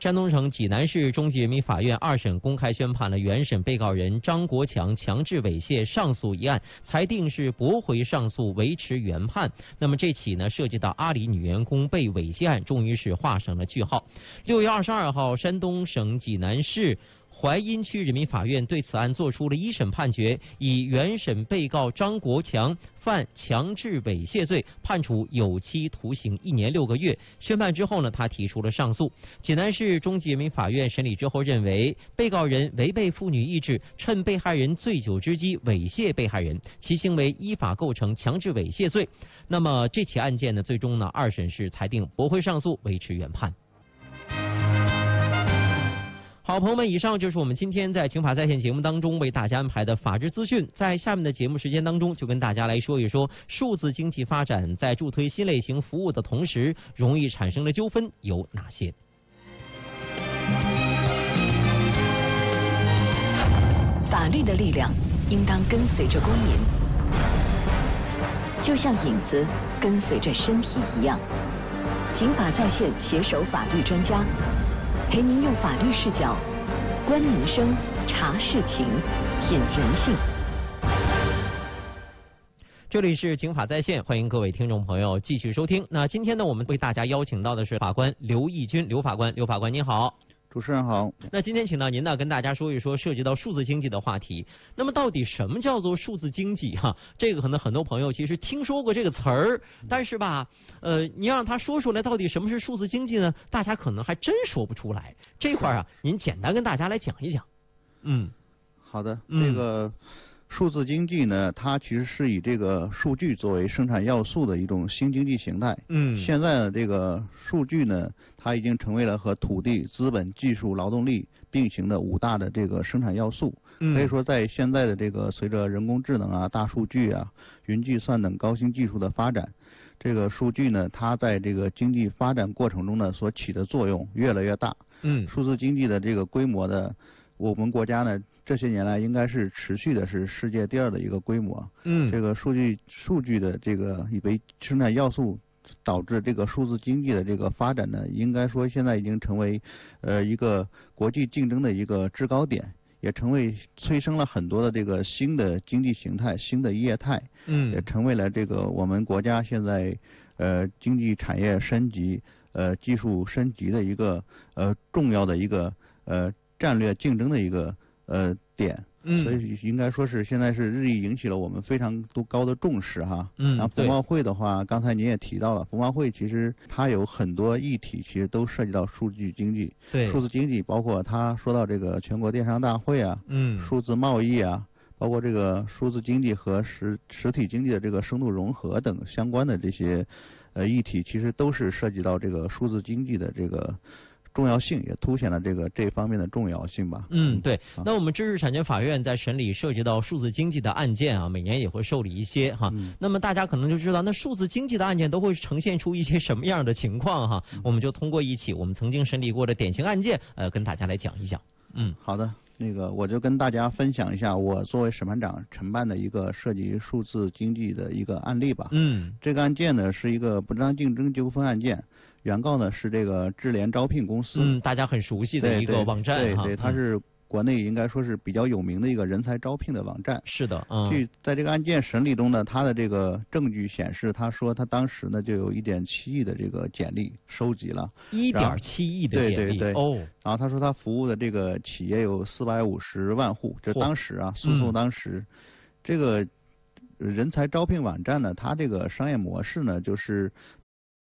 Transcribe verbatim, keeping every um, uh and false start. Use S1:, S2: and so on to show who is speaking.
S1: 山东省济南市中级人民法院二审公开宣判了原审被告人张国强强制猥亵上诉一案，裁定是驳回上诉，维持原判。那么这起呢涉及到阿里女员工被猥亵案，终于是画上了句号。六月二十二号，山东省济南市淮阴区人民法院对此案作出了一审判决，以原审被告张国强犯强制猥亵罪，判处有期徒刑一年六个月。宣判之后呢，他提出了上诉。济南市中级人民法院审理之后认为，被告人违背妇女意志，趁被害人醉酒之机猥亵被害人，其行为依法构成强制猥亵罪。那么这起案件呢，最终呢二审是裁定驳回上诉，维持原判。好，朋友们，以上就是我们今天在刑法在线节目当中为大家安排的法治资讯。在下面的节目时间当中，就跟大家来说一说数字经济发展在助推新类型服务的同时，容易产生的纠纷有哪些？
S2: 法律的力量应当跟随着公民，就像影子跟随着身体一样。刑法在线携手法律专家，陪您用法律视角观民生、查事情、品人性。
S1: 这里是刑法在线，欢迎各位听众朋友继续收听。那今天呢，我们为大家邀请到的是法官刘义军，刘法官，刘法官您好。
S3: 主持人好。
S1: 那今天请到您呢，跟大家说一说涉及到数字经济的话题。那么到底什么叫做数字经济哈？这个可能很多朋友其实听说过这个词儿，但是吧，呃，你让他说出来到底什么是数字经济呢？大家可能还真说不出来。这块啊，您简单跟大家来讲一讲。嗯，
S3: 好的。
S1: 嗯、
S3: 这个数字经济呢，它其实是以这个数据作为生产要素的一种新经济形态。
S1: 嗯，
S3: 现在的这个数据呢，它已经成为了和土地、资本、技术、劳动力并行的五大的这个生产要素。
S1: 嗯，
S3: 可以说，在现在的这个随着人工智能啊、大数据啊、云计算等高新技术的发展，这个数据呢，它在这个经济发展过程中呢所起的作用越来越大。
S1: 嗯，
S3: 数字经济的这个规模的，我们国家呢这些年来应该是持续的是世界第二的一个规模。
S1: 嗯，
S3: 这个数据数据的这个以为生产要素，导致这个数字经济的这个发展呢，应该说现在已经成为呃一个国际竞争的一个制高点，也成为催生了很多的这个新的经济形态、新的业态。
S1: 嗯，
S3: 也成为了这个我们国家现在呃经济产业升级、呃技术升级的一个呃重要的一个呃战略竞争的一个呃点。
S1: 嗯，
S3: 所以应该说是现在是日益引起了我们非常多高的重视哈。
S1: 嗯，
S3: 然后风贸会的话，刚才您也提到了，风贸会其实它有很多议题，其实都涉及到数据经济。
S1: 对，
S3: 数字经济包括他说到这个全国电商大会啊，
S1: 嗯，
S3: 数字贸易啊，包括这个数字经济和实实体经济的这个深度融合等相关的这些呃议题，其实都是涉及到这个数字经济的这个重要性，也凸显了这个这方面的重要性吧。
S1: 嗯，对。那我们知识产权法院在审理涉及到数字经济的案件啊，每年也会受理一些哈。嗯、那么大家可能就知道，那数字经济的案件都会呈现出一些什么样的情况哈？嗯、我们就通过一起我们曾经审理过的典型案件，呃，跟大家来讲一讲。嗯，
S3: 好的。那个我就跟大家分享一下我作为审判长承办的一个涉及数字经济的一个案例吧。
S1: 嗯，
S3: 这个案件呢是一个不当竞争纠纷案件，原告呢是这个智联招聘公司。
S1: 嗯，大家很熟悉的一个网站。
S3: 对 对, 对，它是国内应该说是比较有名的一个人才招聘的网站。
S1: 是的，嗯。
S3: 据在这个案件审理中呢，他的这个证据显示，他说他当时呢就有一点七亿的这个简历收集了。
S1: 一点七亿的简历。
S3: 对对对。
S1: 哦。
S3: 然后他说他服务的这个企业有四百五十万户，这当时啊，诉讼当时，嗯、这个人才招聘网站呢，它这个商业模式呢，就是